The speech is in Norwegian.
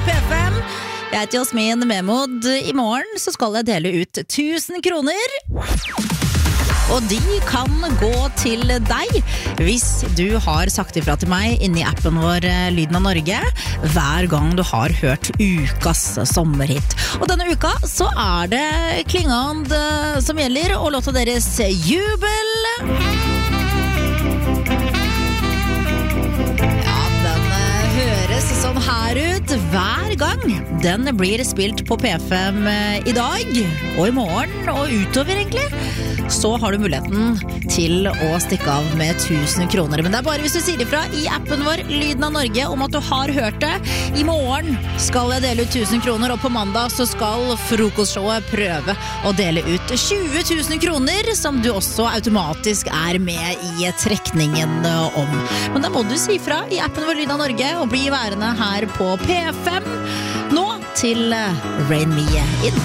på P5. Jeg heter Jasmin Memod. I morgen så skal jeg dele ut 1000 kroner. Og de kan gå til deg hvis du har sagt ifra til meg inni appen vår Lyden av Norge hver gang du har hørt ukas sommerhit. Og denne uka så er det Klingand som gjelder, og låta deres Jubel. Høres sånn her ut hver gang. Den blir spilt på P5 i dag og i morgen og utover egentlig. Så har du muligheten til å stikke av med 1000 kroner. Men det er bare hvis du sier ifra i appen vår Lyden av Norge om at du har hørt det. I morgen skal jeg dele ut 1000 kroner, og på mandag så skal frokostshowet prøve å dele ut 20 000 kroner, som du også automatisk er med i trekningen om. Men da må du si ifra i appen vår Lyden av Norge og bli værende her på P5. Nå til Rain Me In.